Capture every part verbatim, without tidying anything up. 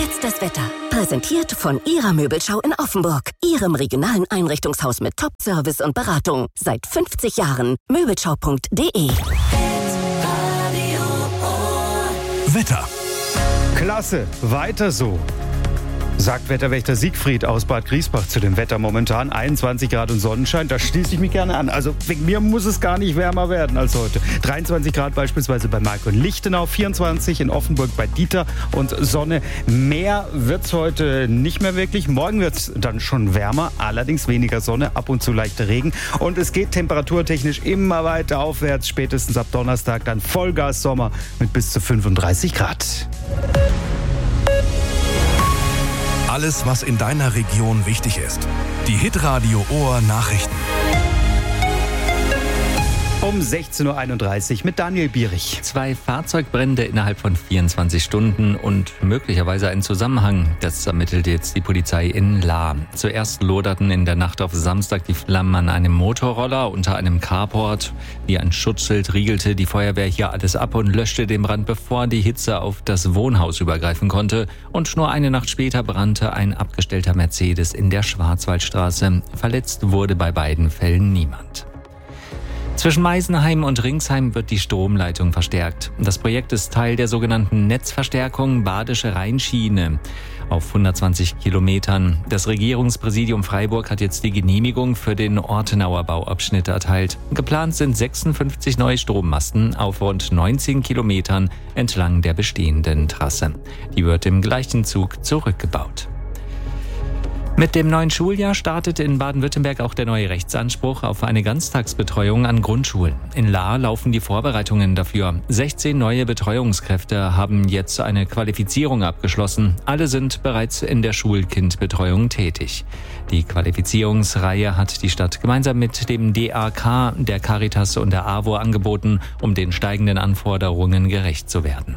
Jetzt das Wetter. Präsentiert von Ihrer Möbelschau in Offenburg. Ihrem regionalen Einrichtungshaus mit Top-Service und Beratung. Seit fünfzig Jahren. Möbelschau punkt de. Wetter. Klasse, weiter so. Sagt Wetterwächter Siegfried aus Bad Griesbach zu dem Wetter momentan. einundzwanzig Grad und Sonnenschein, da schließe ich mich gerne an. Also wegen mir muss es gar nicht wärmer werden als heute. dreiundzwanzig Grad beispielsweise bei Mark und Lichtenau, vierundzwanzig in Offenburg bei Dieter und Sonne. Mehr wird's heute nicht mehr wirklich. Morgen wird's dann schon wärmer, allerdings weniger Sonne, ab und zu leichter Regen. Und es geht temperaturtechnisch immer weiter aufwärts. Spätestens ab Donnerstag dann Vollgas Sommer mit bis zu fünfunddreißig Grad. Alles, was in deiner Region wichtig ist. Die Hitradio Ohr Nachrichten. Um sechzehn Uhr einunddreißig mit Daniel Bierich. Zwei Fahrzeugbrände innerhalb von vierundzwanzig Stunden und möglicherweise ein Zusammenhang. Das ermittelt jetzt die Polizei in Lahr. Zuerst loderten in der Nacht auf Samstag die Flammen an einem Motorroller unter einem Carport. Wie ein Schutzschild riegelte die Feuerwehr hier alles ab und löschte den Brand, bevor die Hitze auf das Wohnhaus übergreifen konnte. Und nur eine Nacht später brannte ein abgestellter Mercedes in der Schwarzwaldstraße. Verletzt wurde bei beiden Fällen niemand. Zwischen Meisenheim und Ringsheim wird die Stromleitung verstärkt. Das Projekt ist Teil der sogenannten Netzverstärkung Badische Rheinschiene auf hundertzwanzig Kilometern. Das Regierungspräsidium Freiburg hat jetzt die Genehmigung für den Ortenauer Bauabschnitt erteilt. Geplant sind sechsundfünfzig neue Strommasten auf rund neunzehn Kilometern entlang der bestehenden Trasse. Die wird im gleichen Zug zurückgebaut. Mit dem neuen Schuljahr startet in Baden-Württemberg auch der neue Rechtsanspruch auf eine Ganztagsbetreuung an Grundschulen. In Lahr laufen die Vorbereitungen dafür. sechzehn neue Betreuungskräfte haben jetzt eine Qualifizierung abgeschlossen. Alle sind bereits in der Schulkindbetreuung tätig. Die Qualifizierungsreihe hat die Stadt gemeinsam mit dem D A K, der Caritas und der A W O angeboten, um den steigenden Anforderungen gerecht zu werden.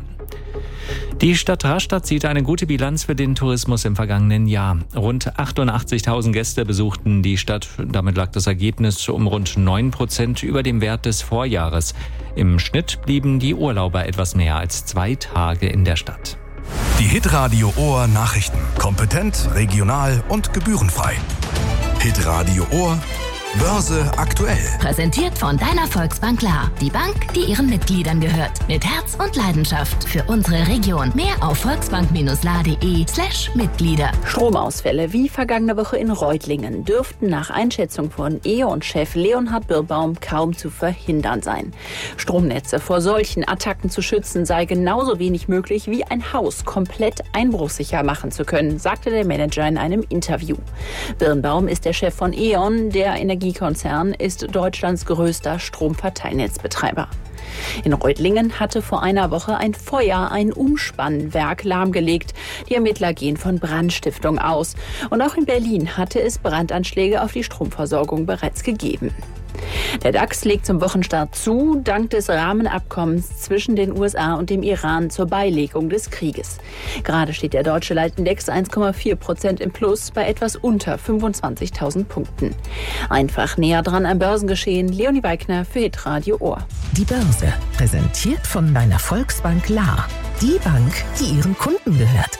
Die Stadt Rastatt zieht eine gute Bilanz für den Tourismus im vergangenen Jahr. Rund achtundachtzigtausend Gäste besuchten die Stadt. Damit lag das Ergebnis um rund neun Prozent über dem Wert des Vorjahres. Im Schnitt blieben die Urlauber etwas mehr als zwei Tage in der Stadt. Die Hitradio Ohr Nachrichten. Kompetent, regional und gebührenfrei. Hitradio Ohr Börse aktuell. Präsentiert von deiner Volksbank Lahr. Die Bank, die ihren Mitgliedern gehört. Mit Herz und Leidenschaft für unsere Region. Mehr auf volksbank-lahr.de slash Mitglieder. Stromausfälle wie vergangene Woche in Reutlingen dürften nach Einschätzung von E O N-Chef Leonhard Birnbaum kaum zu verhindern sein. Stromnetze vor solchen Attacken zu schützen sei genauso wenig möglich wie ein Haus komplett einbruchsicher machen zu können, sagte der Manager in einem Interview. Birnbaum ist der Chef von E O N, der Energie Energiekonzern ist Deutschlands größter Stromverteilnetzbetreiber. In Reutlingen hatte vor einer Woche ein Feuer ein Umspannwerk lahmgelegt. Die Ermittler gehen von Brandstiftung aus. Und auch in Berlin hatte es Brandanschläge auf die Stromversorgung bereits gegeben. Der DAX legt zum Wochenstart zu, dank des Rahmenabkommens zwischen den U S A und dem Iran zur Beilegung des Krieges. Gerade steht der deutsche Leitindex eins Komma vier Prozent im Plus bei etwas unter fünfundzwanzigtausend Punkten. Einfach näher dran am Börsengeschehen. Leonie Weigner für Hitradio Ohr. Die Börse, präsentiert von deiner Volksbank Lahr. Die Bank, die ihren Kunden gehört.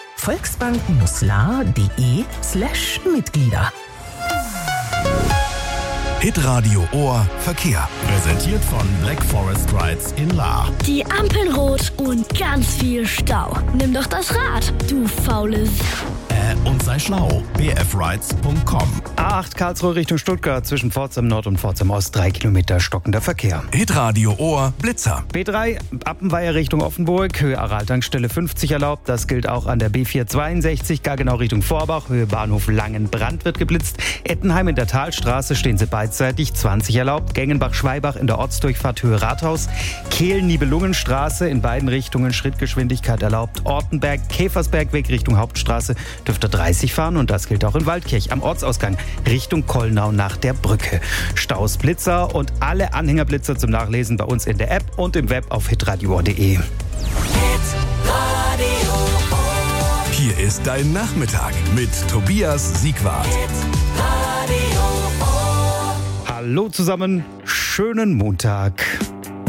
volksbank-lahr.de slash Mitglieder. Hitradio Ohr Verkehr. Präsentiert von Black Forest Rides in Lahr. Die Ampeln rot und ganz viel Stau. Nimm doch das Rad, du faules. Äh, und sei schlau. b f rides punkt com. A acht Karlsruhe Richtung Stuttgart zwischen Pforzheim Nord und Pforzheim Ost. Drei Kilometer stockender Verkehr. Hitradio Ohr Blitzer. B drei Appenweier Richtung Offenburg. Höhe Aral-Tankstelle fünfzig erlaubt. Das gilt auch an der B vier zweiundsechzig. Gar genau Richtung Vorbach. Höhe Bahnhof Langenbrand wird geblitzt. Ettenheim in der Talstraße stehen sie beidseitig. zwanzig erlaubt. Gengenbach-Schweibach in der Ortsdurchfahrt Höhe Rathaus. Kehl-Nibelungenstraße in beiden Richtungen Schrittgeschwindigkeit erlaubt. Ortenberg, Käfersbergweg Richtung Hauptstraße dürfte dreißig fahren und das gilt auch in Waldkirch am Ortsausgang Richtung Kollnau nach der Brücke. Staus, Blitzer und alle Anhängerblitzer zum Nachlesen bei uns in der App und im Web auf hitradio punkt de. Hier ist dein Nachmittag mit Tobias Siegwart. Hallo zusammen, schönen Montag.